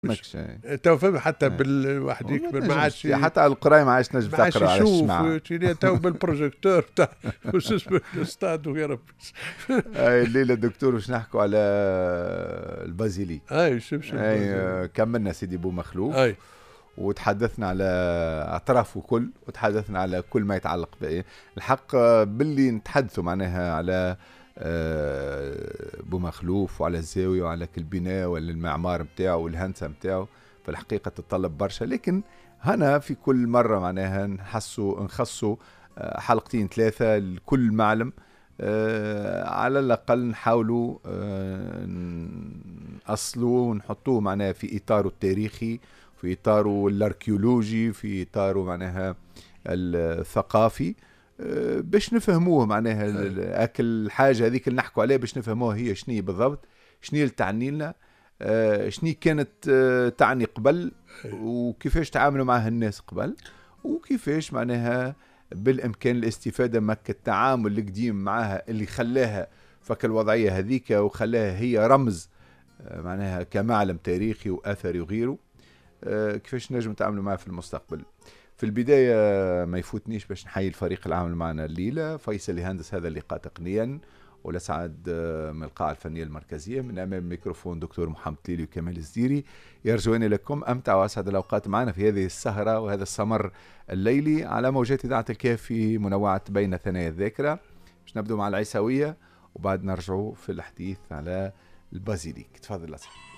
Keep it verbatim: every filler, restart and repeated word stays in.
مش ماكش تو فهم حتى بالواحد يكبر ما عادش حتى على القرايه ما عادش تنجم ما عادش تقرا على الشماعه. يشوف تو بالبروجيكتور تاع وش اسمه الاستاد ويا ربي. اي الليله دكتور باش نحكوا على البازيليك. اي شبشب اي كملنا سيدي بو مخلوف. اي وتحدثنا على اطرافه كل، وتحدثنا على كل ما يتعلق به. الحق باللي نتحدثوا معناها على بو مخلوف وعلى الزاويه وعلى كل بناء ولا المعمار نتاعو والهندسه نتاعو في الحقيقه تتطلب برشا، لكن هنا في كل مره معناها نحسوا نخصوا حلقتين ثلاثه لكل معلم. أه على الأقل نحاولوا أه نأصلوه ونحطوه معناها في إطاره التاريخي، في إطاره الأركيولوجي، في إطاره معناها الثقافي، أه باش نفهموه معناها أكل حاجة هذيك اللي نحكوا عليها، باش نفهموها هي شنية بالضبط، شنية اللي تعني لنا، أه شنية كانت أه تعني قبل، وكيفاش تعاملوا معها الناس قبل، وكيفاش معناها بالإمكان الاستفادة من التعامل القديم معها اللي خلاها فك الوضعية هذيك وخلاها هي رمز معناها كمعلم تاريخي وأثري وغيره. كيفاش نجم نتعاملوا معها في المستقبل. في البداية ما يفوتنيش باش نحيي الفريق العامل معنا الليلة، فيصل يهندس هذا اللقاء تقنيا، ولسعد من القاعة الفنية المركزية، من أمام الميكروفون دكتور محمد ليلي وكمال الزديري. يرجوني لكم أمتع وأسعد الأوقات معنا في هذه السهرة وهذا السمر الليلي على موجات إذاعة الكاف في منوعة بين ثنايا الذاكرة. باش نبدو مع العيسوية وبعد نرجعوا في الحديث على البازيليك. تفضل أسعد.